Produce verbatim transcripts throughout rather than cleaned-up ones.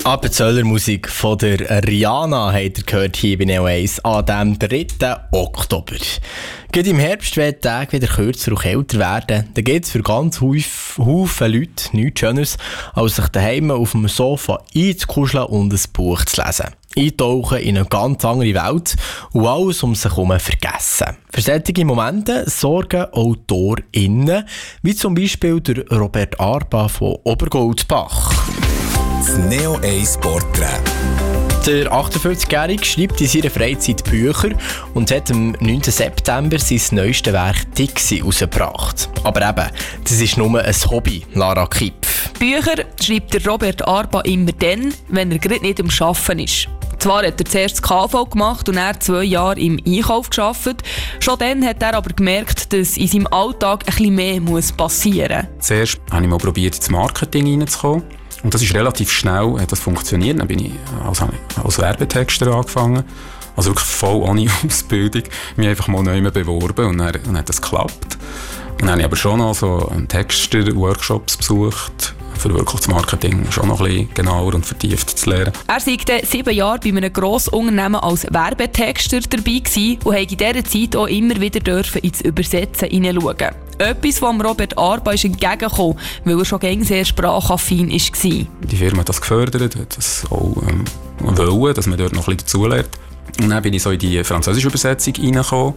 Appenzeller-Musik von der Rihanna habt ihr gehört hier bei Neo eins an dem dritten Oktober. Geht im Herbst, wenn die Tage wieder kürzer und kälter werden, dann geht es für ganz viele Leute nichts Schöneres, als sich daheim auf dem Sofa einzukuscheln und ein Buch zu lesen. Eintauchen in eine ganz andere Welt und alles um sich herum vergessen. Für solche Momente sorgen AutorInnen, wie zum Beispiel der Robert Arba von Obergoldbach. Das Neo eins Porträt. Der achtundfünfzigjährige schreibt in seiner Freizeit Bücher und hat am neunten September sein neuestes Werk «Dixie» herausgebracht. Aber eben, das ist nur ein Hobby, Lara Kipf. Bücher schreibt der Robert Arba immer dann, wenn er gerade nicht am Arbeiten ist. Zwar hat er zuerst das K V gemacht und er zwei Jahre im Einkauf gearbeitet. Schon dann hat er aber gemerkt, dass in seinem Alltag ein bisschen mehr muss passieren muss. Zuerst habe ich mal probiert, ins Marketing reinzukommen. Und das ist relativ schnell, hat das funktioniert. Dann bin ich als, als Werbetexter angefangen. Also wirklich voll ohne Ausbildung. Mich einfach mal neu beworben und dann, dann hat das geklappt. Und dann habe ich aber schon noch so Texter-Workshops besucht, für wirklich das Marketing schon noch ein bisschen genauer und vertieft zu lernen. Er war dann sieben Jahre bei einem Grossunternehmen als Werbetexter dabei gewesen und durfte in dieser Zeit auch immer wieder dürfen ins Übersetzen hineinschauen. Etwas, was Robert Arba ist entgegengekommen, weil er schon gängig sehr sprachaffin war. Die Firma hat das gefördert, hat das auch ähm, wollen, dass man dort noch ein bisschen dazulernt. Und dann bin ich so in die französische Übersetzung reingekommen.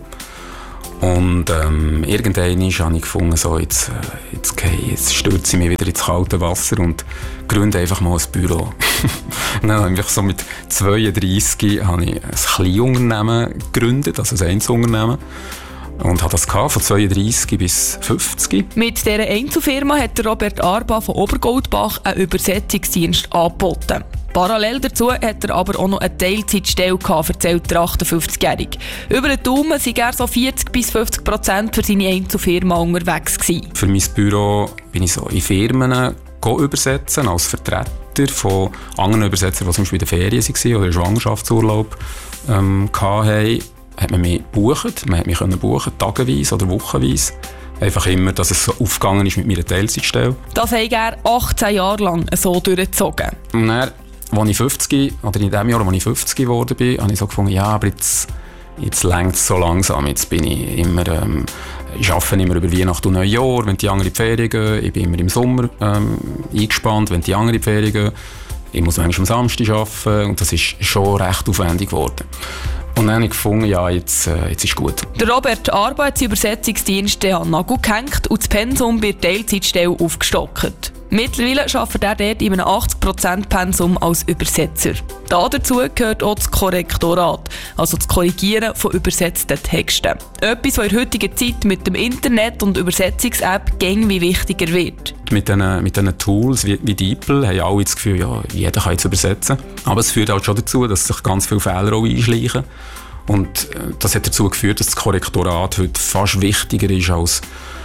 Und ähm, irgendwann habe ich gefunden, so, jetzt, äh, jetzt, jetzt stürze ich mich wieder ins kalte Wasser und gründe einfach mal ein Büro. Und dann habe ich so mit zweiunddreissig habe ich ein Kleinunternehmen gegründet, also ein Einzelunternehmen. Und habe das gehabt, von zweiunddreissig bis fünfzig. Mit dieser Einzelfirma hat Robert Arba von Obergoldbach einen Übersetzungsdienst angeboten. Parallel dazu hat er aber auch noch eine Teilzeitstelle gehabt, erzählt der achtundfünfzigjährige. Über den Daumen waren er so vierzig bis fünfzig Prozent für seine Einzelfirma unterwegs gewesen. Für mein Büro bin ich so in Firmen übersetzen, als Vertreter von anderen Übersetzern, die zum Beispiel in den Ferien waren oder in Schwangerschaftsurlaub ähm, hatten. Hat man mich gebucht, man hat mich können buchen, tageweise oder wochenweise. Einfach immer, dass es so aufgegangen ist mit meiner Teilzeitstelle. Das hat er achtzehn Jahre lang so durchgezogen. Und dann, als ich fünfzig, oder in dem Jahr, als ich fünfzig geworden bin, habe ich so gefunden, ja, aber jetzt, jetzt reicht es so langsam. Jetzt bin ich immer, ähm, ich arbeite immer über Weihnachten und Neujahr, wenn die anderen in die Ferien gehen. Ich bin immer im Sommer ähm, eingespannt, wenn die anderen in die Ferien gehen. Ich muss manchmal am Samstag arbeiten und das ist schon recht aufwendig geworden. Und dann habe ich gefunden, ja, jetzt, äh, jetzt ist gut. Der Robert Arba hat seinen Übersetzungsdienst an den Nagel gehängt und das Pensum bei der Teilzeitstelle aufgestockt. Mittlerweile arbeitet er dort in einem achtzig Prozent Pensum als Übersetzer. Da dazu gehört auch das Korrektorat, also das Korrigieren von übersetzten Texten. Etwas, was in der heutigen Zeit mit dem Internet und Übersetzungs-App gäng wie wichtiger wird. Mit diesen mit diesen Tools wie, wie DeepL haben alle das Gefühl, ja, jeder kann jetzt übersetzen. Aber es führt halt schon dazu, dass sich ganz viele Fehler auch einschleichen. Und das hat dazu geführt, dass das Korrektorat heute fast wichtiger ist als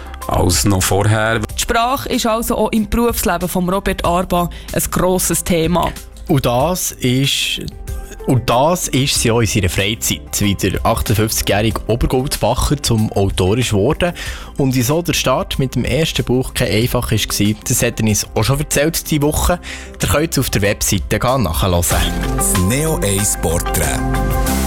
als noch vorher. Die Sprache ist also auch im Berufsleben von Robert Arba ein grosses Thema. Und das ist, und das ist sie auch in seiner Freizeit, wie der achtundfünfzigjährige Obergoldbacher zum Autor ist geworden. Und wieso der Start mit dem ersten Buch kein einfach war, das hat er uns auch schon erzählt diese Woche. Ihr könnt es auf der Webseite nachhören. Das Neo eins Porträt.